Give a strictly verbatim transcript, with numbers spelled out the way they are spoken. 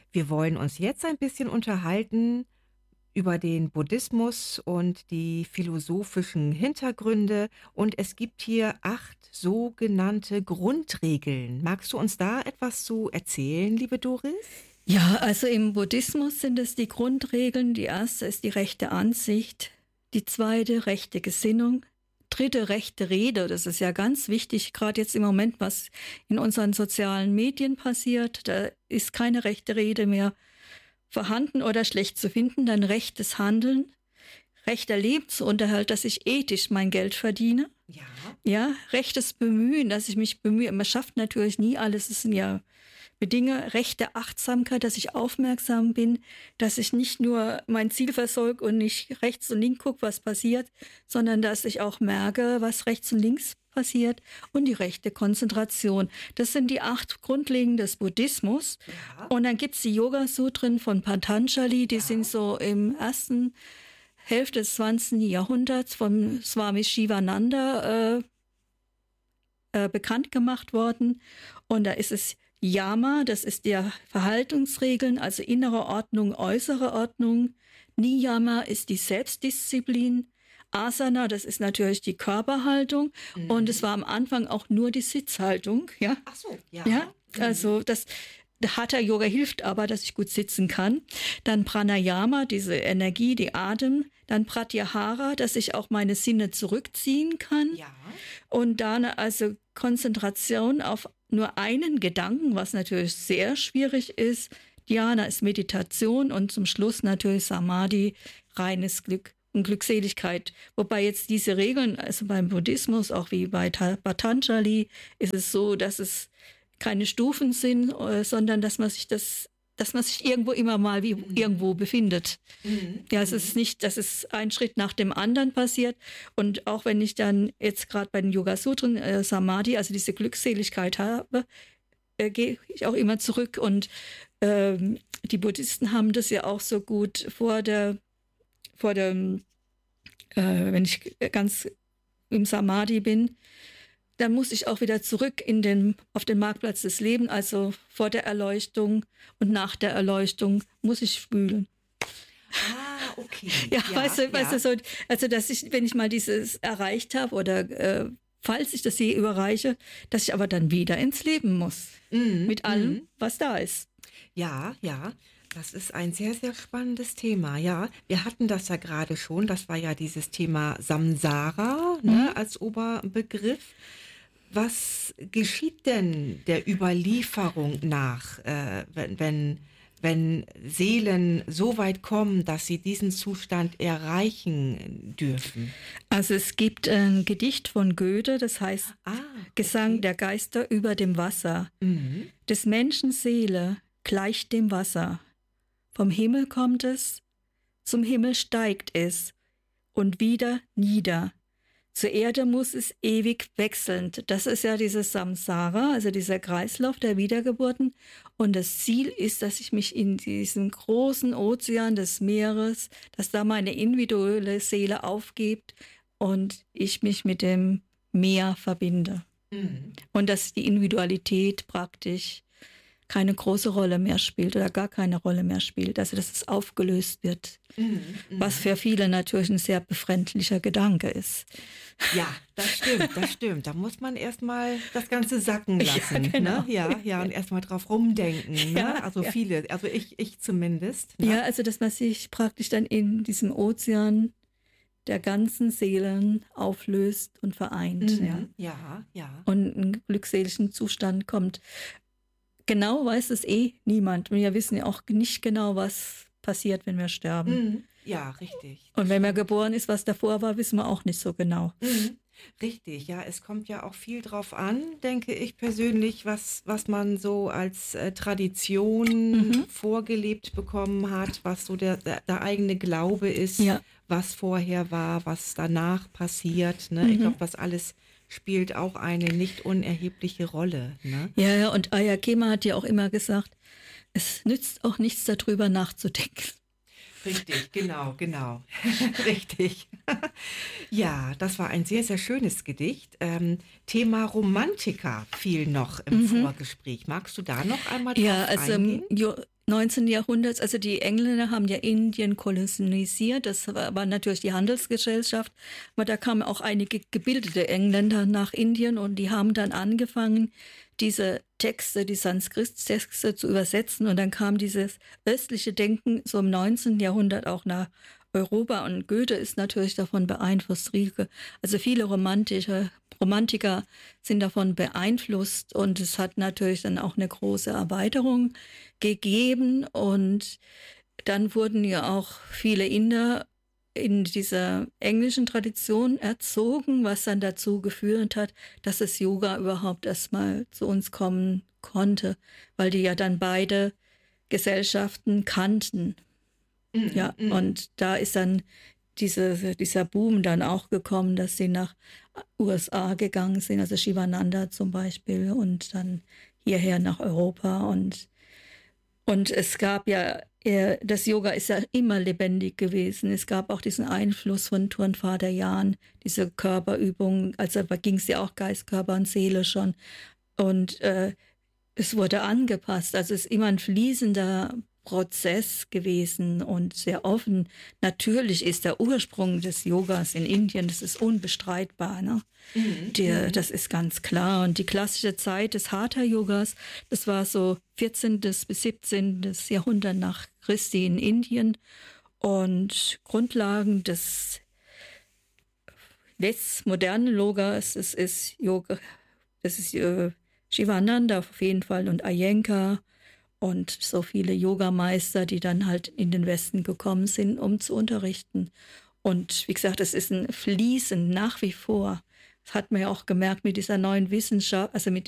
Wir wollen uns jetzt ein bisschen unterhalten über den Buddhismus und die philosophischen Hintergründe. Und es gibt hier acht sogenannte Grundregeln. Magst du uns da etwas zu erzählen, liebe Doris? Ja, also im Buddhismus sind es die Grundregeln. Die erste ist die rechte Ansicht, die zweite rechte Gesinnung, dritte rechte Rede. Das ist ja ganz wichtig, gerade jetzt im Moment, was in unseren sozialen Medien passiert. Da ist keine rechte Rede mehr vorhanden oder schlecht zu finden. Dann rechtes Handeln, rechter Lebensunterhalt, dass ich ethisch mein Geld verdiene. Ja. Ja, rechtes Bemühen, dass ich mich bemühe. Man schafft natürlich nie alles. Es sind ja Bedinge, rechte Achtsamkeit, dass ich aufmerksam bin, dass ich nicht nur mein Ziel verfolge und nicht rechts und links gucke, was passiert, sondern dass ich auch merke, was rechts und links passiert, und die rechte Konzentration. Das sind die acht Grundlegenden des Buddhismus. Ja. Und dann gibt es die Yoga-Sutren von Patanjali, die ja. sind so im ersten Hälfte des zwanzigsten Jahrhunderts von Swami Shivananda äh, äh, bekannt gemacht worden. Und da ist es Yama, das ist der Verhaltensregeln, also innere Ordnung, äußere Ordnung. Niyama ist die Selbstdisziplin. Asana, das ist natürlich die Körperhaltung. Mhm. Und es war am Anfang auch nur die Sitzhaltung. Ja? Ach so, ja. Ja, also das Hatha Yoga hilft aber, dass ich gut sitzen kann. Dann Pranayama, diese Energie, die Atem. Dann Pratyahara, dass ich auch meine Sinne zurückziehen kann. Ja. Und dann also Konzentration auf nur einen Gedanken, was natürlich sehr schwierig ist. Dhyana ist Meditation und zum Schluss natürlich Samadhi, reines Glück und Glückseligkeit. Wobei jetzt diese Regeln, also beim Buddhismus, auch wie bei Patanjali, ist es so, dass es keine Stufen sind, sondern dass man sich das, dass man sich irgendwo immer mal wie mhm. irgendwo befindet. Mhm. Ja, es ist nicht, dass es ein Schritt nach dem anderen passiert. Und auch wenn ich dann jetzt gerade bei den Yoga-Sutren äh, Samadhi, also diese Glückseligkeit habe, äh, gehe ich auch immer zurück. Und ähm, die Buddhisten haben das ja auch so gut vor der, vor dem, äh, wenn ich ganz im Samadhi bin, dann muss ich auch wieder zurück in den, auf den Marktplatz des Lebens, also vor der Erleuchtung und nach der Erleuchtung muss ich spülen. Ah, okay. Ja, ja weißt du, ja. weißt du, so, also dass ich, wenn ich mal dieses erreicht habe oder äh, falls ich das je überreiche, dass ich aber dann wieder ins Leben muss. Mhm. Mit allem, mhm. was da ist. Ja, ja. Das ist ein sehr, sehr spannendes Thema, ja. Wir hatten das ja gerade schon, das war ja dieses Thema Samsara, mhm. ne, als Oberbegriff. Was geschieht denn der Überlieferung nach, äh, wenn, wenn, wenn Seelen so weit kommen, dass sie diesen Zustand erreichen dürfen? Also es gibt ein Gedicht von Goethe, das heißt ah, okay. Gesang der Geister über dem Wasser. Mhm. Des Menschen Seele gleicht dem Wasser. Vom Himmel kommt es, zum Himmel steigt es und wieder nieder. Zur Erde muss es ewig wechselnd. Das ist ja dieses Samsara, also dieser Kreislauf der Wiedergeburten. Und das Ziel ist, dass ich mich in diesen großen Ozean des Meeres, dass da meine individuelle Seele aufgibt und ich mich mit dem Meer verbinde. Mhm. Und dass die Individualität praktisch keine große Rolle mehr spielt oder gar keine Rolle mehr spielt. Also dass es aufgelöst wird, mhm, was für viele natürlich ein sehr befremdlicher Gedanke ist. Ja, das stimmt, das stimmt. Da muss man erstmal das Ganze sacken lassen. Ja, genau. ne? ja, ja, und erstmal drauf rumdenken. Ne? Ja, also ja. viele, also ich, ich zumindest. Ne? Ja, also dass man sich praktisch dann in diesem Ozean der ganzen Seelen auflöst und vereint. Mhm, ja. ja, ja. Und in einen glückseligeren Zustand kommt. Genau weiß es eh niemand. Wir wissen ja auch nicht genau, was passiert, wenn wir sterben. Mhm. Ja, richtig. Und wenn man geboren ist, was davor war, wissen wir auch nicht so genau. Mhm. Richtig, ja, es kommt ja auch viel drauf an, denke ich persönlich, was, was man so als äh, Tradition mhm. vorgelebt bekommen hat, was so der, der, der eigene Glaube ist, ja. was vorher war, was danach passiert. Ne? Mhm. Ich glaube, das alles spielt auch eine nicht unerhebliche Rolle. Ne? Ja, ja, und Ayakema hat ja auch immer gesagt, es nützt auch nichts darüber nachzudenken. Richtig, genau, genau. Richtig. Ja, das war ein sehr, sehr schönes Gedicht. Ähm, Thema Romantiker fiel noch im mhm. Vorgespräch. Magst du da noch einmal drauf ja, also, eingehen? Jo- neunzehnten. Jahrhunderts, also die Engländer haben ja Indien kolonisiert, das war, war natürlich die Handelsgesellschaft, aber da kamen auch einige gebildete Engländer nach Indien und die haben dann angefangen, diese Texte, die Sanskrit-Texte zu übersetzen und dann kam dieses östliche Denken so im neunzehnten. Jahrhundert auch nach Europa und Goethe ist natürlich davon beeinflusst, Rilke. Also viele romantische Romantiker sind davon beeinflusst und es hat natürlich dann auch eine große Erweiterung gegeben und dann wurden ja auch viele Inder in dieser englischen Tradition erzogen, was dann dazu geführt hat, dass das Yoga überhaupt erstmal zu uns kommen konnte, weil die ja dann beide Gesellschaften kannten. Mhm, Ja, mhm. und da ist dann diese, dieser Boom dann auch gekommen, dass sie nach U S A gegangen sind, also Shivananda zum Beispiel und dann hierher nach Europa und Und es gab ja, äh, das Yoga ist ja immer lebendig gewesen. Es gab auch diesen Einfluss von Turnvater Jahn, diese Körperübungen, also da ging es ja auch Geist, Körper und Seele schon. Und äh, es wurde angepasst. Also es ist immer ein fließender Prozess gewesen und sehr offen. Natürlich ist der Ursprung des Yogas in Indien, das ist unbestreitbar, ne? Mhm, Der, mhm. das ist ganz klar. Und die klassische Zeit des Hatha-Yogas, das war so vierzehnten bis siebzehnten. Jahrhundert nach Christi in Indien. Und Grundlagen des des modernen Yogas, das ist Yoga, das ist äh, Shivananda auf jeden Fall und Iyengar und so viele Yogameister, die dann halt in den Westen gekommen sind, um zu unterrichten. Und wie gesagt, es ist ein Fließen nach wie vor. Das hat man ja auch gemerkt mit dieser neuen Wissenschaft, also mit